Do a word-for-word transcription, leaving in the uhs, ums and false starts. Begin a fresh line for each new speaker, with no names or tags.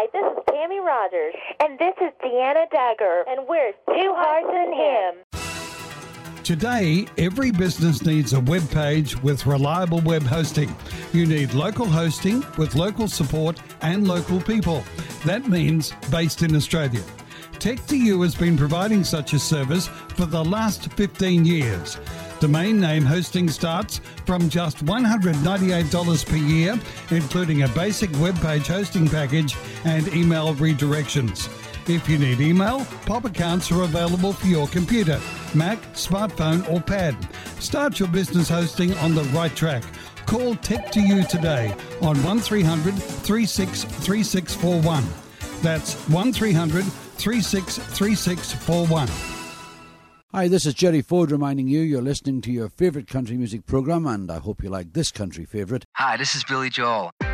Hi, this is Tammy Rogers. And this is Deanna Dagger. And we're Two Hearts in Him.
Today, every business needs a web page with reliable web hosting. You need local hosting with local support and local people. That means based in Australia. Tech two U has been providing such a service for the last fifteen years. Domain name hosting starts from just one hundred ninety-eight dollars per year, including a basic web page hosting package and email redirections. If you need email, pop accounts are available for your computer, Mac, smartphone or pad. Start your business hosting on the right track. Call Tech two U today on one three hundred, three six three six four one. That's one three hundred, three six three six four one.
Hi, this is Jerry Ford reminding you you're listening to your favourite country music programme, and I hope you like this country favourite.
Hi, this is Billy Joel.